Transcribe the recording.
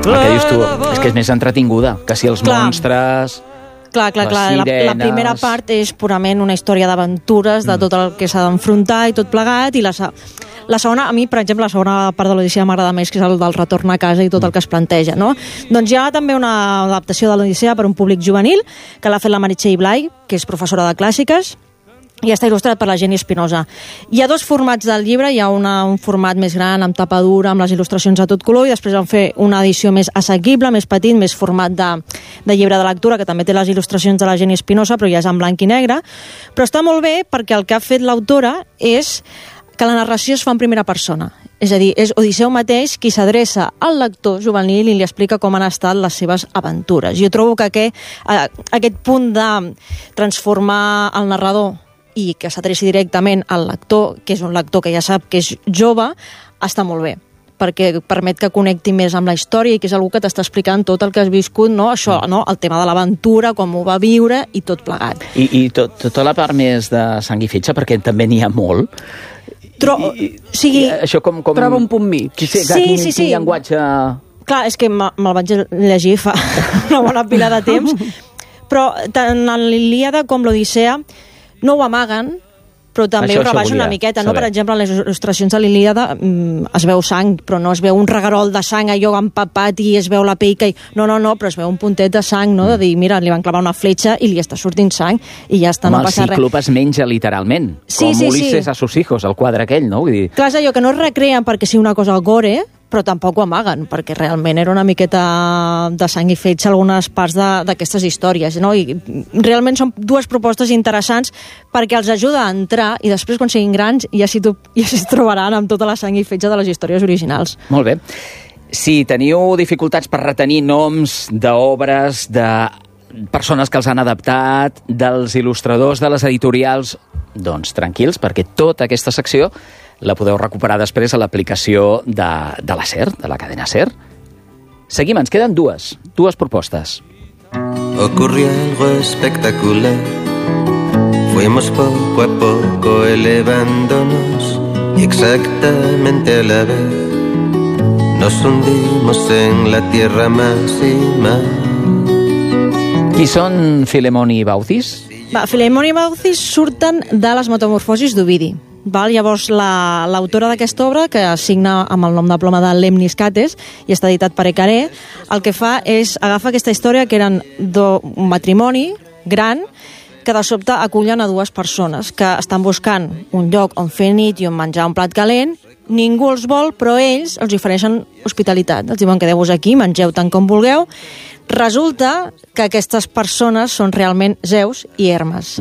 El que dius tu, és que és més entretinguda, que si els monstres... Clar. La primera part és purament una història d'aventures, de tot el que s'ha d'enfrontar i tot plegat, i la segona, a mi, per exemple, la segona part de l'Odissea m'agrada més, que és el del retorn a casa i tot el que es planteja, no? Doncs hi ha també una adaptació de l'Odissea per un públic juvenil, que l'ha fet la Meritxell Blay, que és professora de clàssiques, i està il·lustrat per la Jenny Espinosa. Hi ha dos formats del llibre, hi ha un format més gran, amb tapa dura, amb les il·lustracions a tot color, i després van fer una edició més assequible, més petit, més format de llibre de lectura, que també té les il·lustracions de la Jenny Espinosa, però ja és en blanc i negre. Però està molt bé perquè el que ha fet l'autora és que la narració es fa en primera persona. És a dir, és Odisseu mateix qui s'adreça al lector juvenil i li explica com han estat les seves aventures. Jo trobo que aquest punt de transformar el narrador i que s'adreci directament al lector, que és un lector que ja sap que és jove, està molt bé, perquè permet que connecti més amb la història i que és algú que t'està explicant tot el que has viscut, no? Això, no? El tema de l'aventura, com ho va viure i tot plegat. I tota la part més de sang i fetge, perquè també n'hi ha molt. Això com... Troba un punt mig. Sí. Quin llenguatge... Clar, és que me'l vaig llegir fa una bona pila de temps, però tant en l'Ilíada com l'Odissea no ho amaguen, però també ho rebaixa una miqueta, no? Per exemple, en les il·lustracions de l'Ilíada es veu sang, però no es veu un reguerol de sang allò empapat i es veu la pell no, però es veu un puntet de sang, no? De dir, mira, li van clavar una fletxa i li està sortint sang i ja està, no passa res. El Cíclop es menja literalment, com Ulises a sus hijos, el quadre aquell, no? Vull dir... Clar, és allò que no es recreen perquè sigui una cosa gore, però tampoc ho amaguen, perquè realment era una miqueta de sang i fetge algunes parts d'aquestes històries, no? I realment són dues propostes interessants perquè els ajuda a entrar i després, quan siguin grans, ja s'hi trobaran amb tota la sang i fetge de les històries originals. Molt bé. Si teniu dificultats per retenir noms d'obres, de persones que els han adaptat, dels il·lustradors, de les editorials, doncs tranquils, perquè tota aquesta secció la podeu recuperar després a l'aplicació de la SER, de la cadena SER. Seguim, ens queden dues propostes. Ocurrió algo espectacular. Fuimos poco a poco elevándonos y exactamente a la vez nos hundimos en la tierra más y más. Qui són Filemón i Baucis? Filemón i Baucis surten de les metamorfosis d'Ovidi. Llavors, l'autora d'aquesta obra, que signa amb el nom de ploma de Lemnis Cates i està editat per Ecaré, el que fa és agafar aquesta història que eren un matrimoni gran que de sobte acullen a dues persones que estan buscant un lloc on fer nit i on menjar un plat calent. Ningú els vol, però ells els ofereixen hospitalitat. Els diuen, quedeu-vos aquí, mengeu tant com vulgueu. Resulta que aquestes persones són realment Zeus i Hermes.